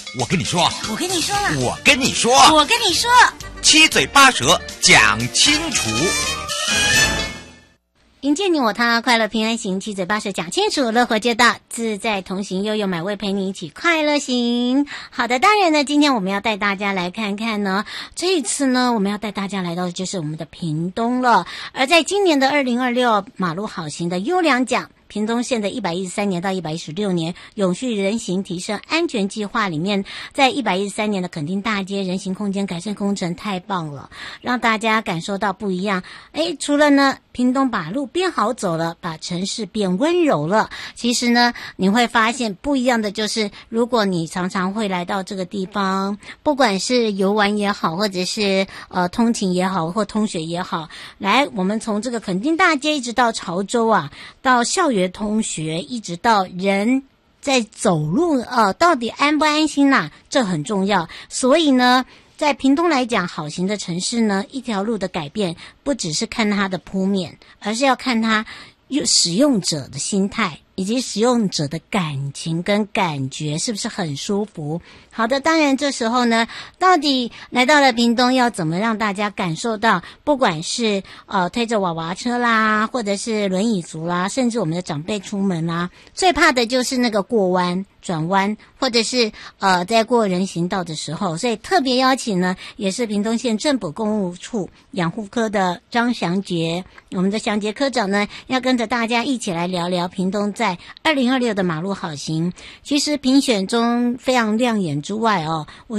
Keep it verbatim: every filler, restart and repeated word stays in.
我跟你说， 我跟你说了， 我跟你说， 我跟你说， 七嘴八舌讲清楚。 迎接你我他，快乐平安行，七嘴八舌讲清楚，乐活街道自在同行，悠悠买味陪你一起快乐行。好的，当然呢，今天我们要带大家来看看呢，这一次呢，我们要带大家来到的就是我们的屏东了。而在今年的二零二六马路好行的优良奖，屏东县的一百一十三年到一百一十六年永续人行提升安全计划里面，在一百一十三年的垦丁大街人行空间改善工程太棒了，让大家感受到不一样。诶，除了呢屏东把路变好走了，把城市变温柔了，其实呢你会发现不一样的就是，如果你常常会来到这个地方，不管是游玩也好，或者是呃通勤也好，或通学也好，来我们从这个垦丁大街一直到潮州啊，到校园通学，一直到人在走路呃，到底安不安心啦、啊、这很重要。所以呢在屏东来讲，好行的城市呢，一条路的改变不只是看它的铺面，而是要看它使用者的心态以及使用者的感情跟感觉是不是很舒服。好的，当然这时候呢，到底来到了屏东要怎么让大家感受到，不管是呃推着娃娃车啦，或者是轮椅族啦，甚至我们的长辈出门啦，最怕的就是那个过弯转弯，或者是呃在过人行道的时候。所以特别邀请呢，也是屏东县政府公务处养护科的张祥杰，我们的祥杰科长呢，要跟着大家一起来聊聊屏东在二零二六的马路好行。其实评选中非常亮眼之外哦，我